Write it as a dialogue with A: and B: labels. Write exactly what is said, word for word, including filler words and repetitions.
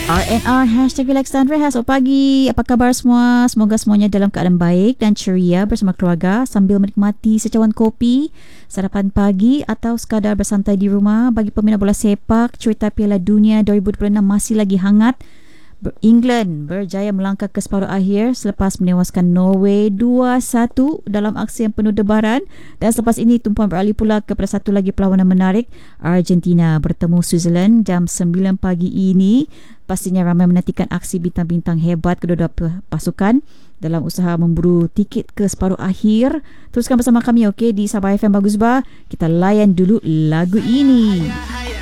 A: R and R Hashtag Relax dan Rehat. Selamat pagi. Apa khabar semua? Semoga semuanya dalam keadaan baik dan ceria bersama keluarga sambil menikmati secawan kopi, sarapan pagi atau sekadar bersantai di rumah. Bagi peminat bola sepak, cerita Piala Dunia dua ribu dua puluh enam masih lagi hangat. England berjaya melangkah ke separuh akhir selepas menewaskan Norway dua satu dalam aksi yang penuh debaran, dan selepas ini tumpuan beralih pula kepada satu lagi perlawanan menarik. Argentina bertemu Switzerland jam sembilan pagi ini. Pastinya ramai menantikan aksi bintang-bintang hebat kedua-dua pasukan dalam usaha memburu tiket ke separuh akhir. Teruskan bersama kami, okey, di Sabah F M Bagus Bah. Kita layan dulu lagu ini.